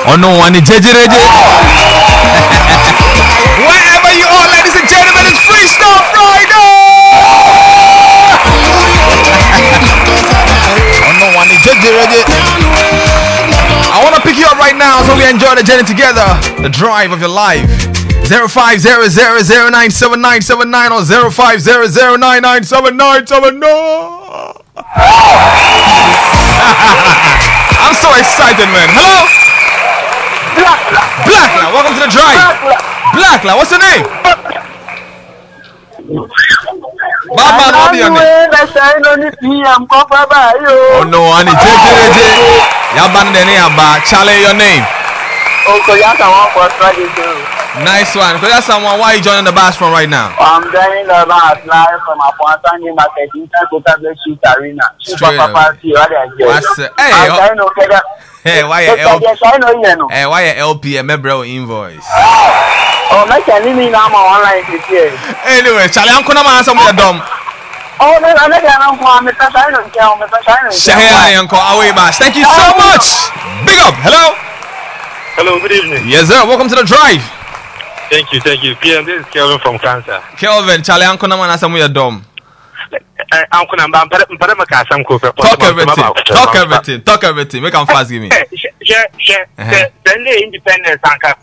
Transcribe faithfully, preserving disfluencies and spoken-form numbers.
Oh no, one J J Reje. Wherever you are, ladies and gentlemen, it's Freestyle Friday. Oh no, one J J Reje. I want to pick you up right now so we enjoy the journey together, the drive of your life. Zero five zero zero zero nine seven nine seven nine or zero five zero zero nine nine seven nine seven nine. I'm so excited, man. Hello? Blackla, welcome to the drive. Blackla, what's your name? Baba, what be your name? Oh no, I need J J J. Yabande Yaba. Charlie, your name? Oh, Koyaka one for Friday too. Nice one. Because that's someone. Why are you joining the bus from right now? I'm joining the bus live from Apontangi Market inside Kota Street Arena. Straight up. What's it? Hey, I'm trying to get up. Hey, why your L P? Hey, why your L P? A member invoice. Oh, my can you mean I'm online here? Anyway, Charlie, I'm gonna answer me a dumb. Oh, no, I'm not going to Mister Shine, Mister Shine. Shahia, Uncle Away Bash. Thank you so much. Big up. Hello. Hello, good evening. Yes, sir. Welcome to the drive. Thank you, thank you. P M, this is Kelvin from Cancer. Kelvin, Charlie, Uncle Naman, answer me a dumb. Uncle Naman, but I'm talk everything. Talk everything. Talk everything. Make them fast give me. Share, share, share. Then the independence, Uncle.